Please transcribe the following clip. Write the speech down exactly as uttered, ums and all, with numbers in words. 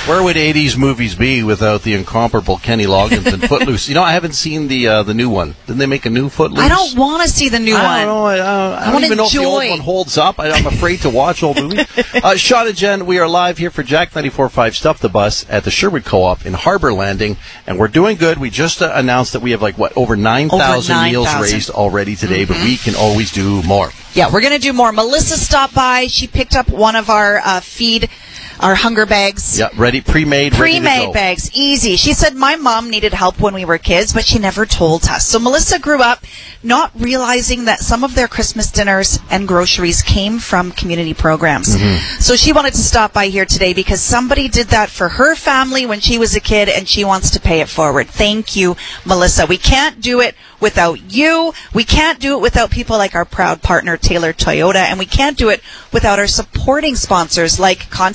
Where would eighties movies be without the incomparable Kenny Loggins and Footloose? You know, I haven't seen the uh, the new one. Didn't they make a new Footloose? I don't want to see the new I one. Don't know, I, uh, I, I don't even know if the old one holds up. I, I'm afraid to watch old movies. uh, Sean and Jen, we are live here for Jack ninety-four point five Stuff the Bus at the Sherwood Co-op in Harbor Landing, and we're doing good. We just uh, announced that we have, like, what, over nine thousand meals raised already today, mm-hmm. but we can always do more. Yeah, we're going to do more. Melissa stopped by. She picked up one of our uh, feed, our hunger bags. Yeah, ready, pre-made, Pre-made ready to go. bags, easy. She said my mom needed help when we were kids, but she never told us. So Melissa grew up not realizing that some of their Christmas dinners and groceries came from community programs. Mm-hmm. So she wanted to stop by here today because somebody did that for her family when she was a kid, and she wants to pay it forward. Thank you, Melissa. We can't do it without you. We can't do it without people like our proud partner, Taylor Toyota, and we can't do it without our supporting sponsors like Con